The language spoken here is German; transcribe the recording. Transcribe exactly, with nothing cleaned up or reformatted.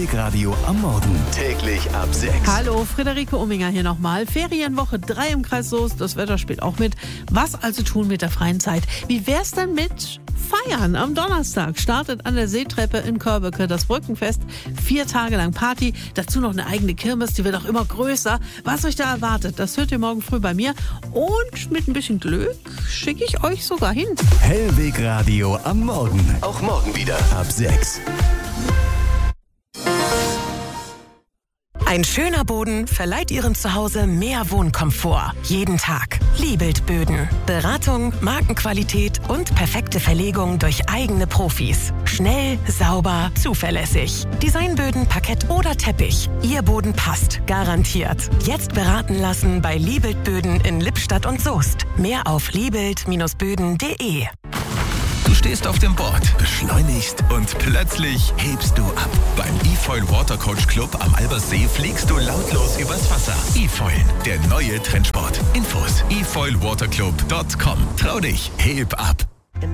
Hellweg-Radio am Morgen. Täglich ab sechs. Hallo, Friederike Umminger hier nochmal. Ferienwoche drei im Kreis Soest. Das Wetter spielt auch mit. Was also tun mit der freien Zeit? Wie wär's denn mit Feiern? Am Donnerstag startet an der Seetreppe in Körbeke das Brückenfest. Vier Tage lang Party. Dazu noch eine eigene Kirmes. Die wird auch immer größer. Was euch da erwartet, das hört ihr morgen früh bei mir. Und mit ein bisschen Glück schicke ich euch sogar hin. Hellweg-Radio am Morgen. Auch morgen wieder ab sechs. Ein schöner Boden verleiht Ihrem Zuhause mehr Wohnkomfort. Jeden Tag. Liebelt Böden. Beratung, Markenqualität und perfekte Verlegung durch eigene Profis. Schnell, sauber, zuverlässig. Designböden, Parkett oder Teppich. Ihr Boden passt. Garantiert. Jetzt beraten lassen bei Liebelt Böden in Lippstadt und Soest. Mehr auf liebelt Bindestrich böden punkt de. Du stehst auf dem Board, beschleunigst und plötzlich hebst du ab. Beim eFoil Water Coach Club am Albersee fliegst du lautlos übers Wasser. eFoil, der neue Trendsport. Infos: e foil water club punkt com. Trau dich, heb ab.